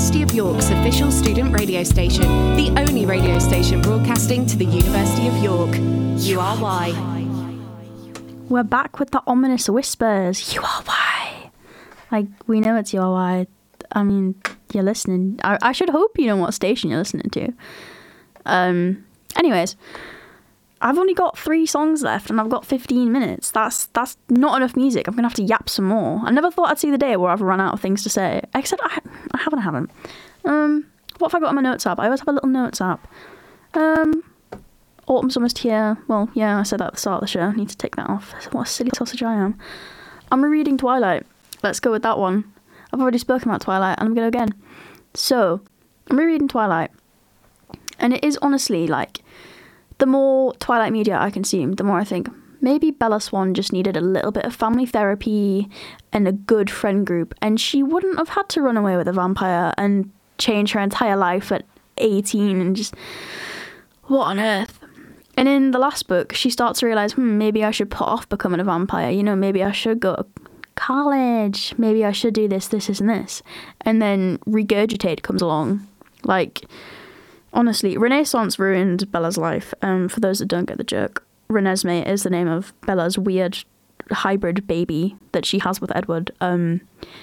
University of York's official student radio station, the only radio station broadcasting to the University of York. URY. We're back with the ominous whispers. URY. Like, we know it's URY. I mean, you're listening. I should hope you know what station you're listening to. Anyways, I've only got 3 songs left and I've got 15 minutes. That's not enough music. I'm going to have to yap some more. I never thought I'd see the day where I've run out of things to say. Except I haven't. What have I got on my notes app? I always have a little notes app. Autumn's almost here. Well, yeah, I said that at the start of the show. I need to take that off. What a silly sausage I am. I'm rereading Twilight. Let's go with that one. I've already spoken about Twilight and I'm going to go again. So, I'm rereading Twilight. And it is honestly, like, the more Twilight media I consume, the more I think, maybe Bella Swan just needed a little bit of family therapy and a good friend group, and she wouldn't have had to run away with a vampire and change her entire life at 18 and just... what on earth? And in the last book, she starts to realise, maybe I should put off becoming a vampire. You know, maybe I should go to college. Maybe I should do this, and this. And then Regurgitate comes along. Like, honestly, Renaissance ruined Bella's life. For those that don't get the joke, Renesmee is the name of Bella's weird hybrid baby that she has with Edward. And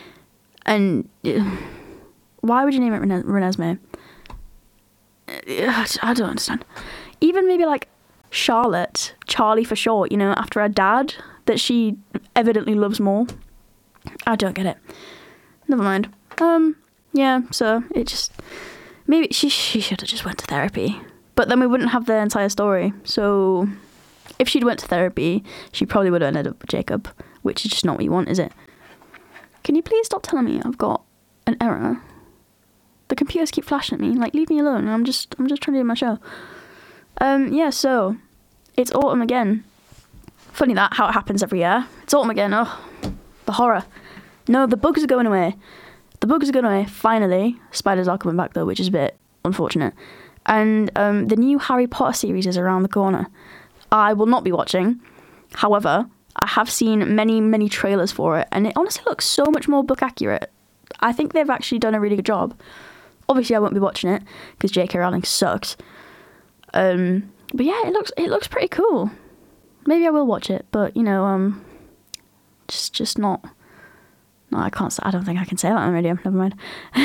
why would you name it Renesmee? I don't understand. Even maybe like Charlotte, Charlie for short, you know, after her dad that she evidently loves more. I don't get it. Never mind. Yeah, so it just... maybe she should have just went to therapy. But then we wouldn't have the entire story. So if she'd went to therapy, she probably would have ended up with Jacob, which is just not what you want, is it? Can you please stop telling me I've got an error? The computers keep flashing at me. Like, leave me alone. I'm just trying to do my show. Yeah, so it's autumn again. Funny that, how it happens every year. It's autumn again. Oh, the horror. No, the bugs are going away. The bugs are going away, finally. Spiders are coming back, though, which is a bit unfortunate. And the new Harry Potter series is around the corner. I will not be watching. However, I have seen many, many trailers for it, and it honestly looks so much more book accurate. I think they've actually done a really good job. Obviously, I won't be watching it, because J.K. Rowling sucks. But yeah, it looks pretty cool. Maybe I will watch it, but, you know, just not... No, I can't. I don't think I can say that on the radio. Never mind.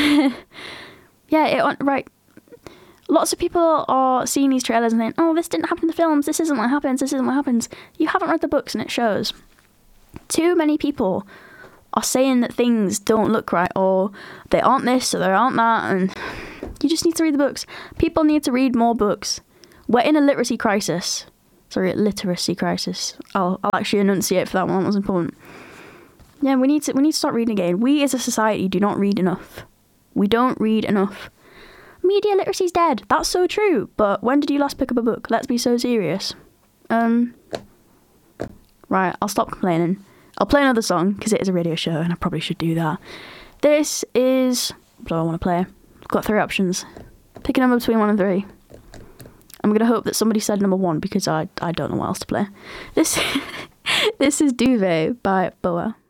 Yeah, right. Lots of people are seeing these trailers and saying, "Oh, this didn't happen in the films. This isn't what happens. This isn't what happens." You haven't read the books, and it shows. Too many people are saying that things don't look right, or they aren't this, or they aren't that, and you just need to read the books. People need to read more books. We're in a literacy crisis. Sorry, literacy crisis. I'll actually enunciate for that one. That was important. Yeah, we need to start reading again. We as a society do not read enough. We don't read enough. Media literacy's dead. That's so true. But when did you last pick up a book? Let's be so serious. Right, I'll stop complaining. I'll play another song because it is a radio show and I probably should do that. This is... what do I want to play? I've got 3 options. Pick a number between 1 and 3. I'm going to hope that somebody said number 1 because I don't know what else to play. This is Duvet by Boa.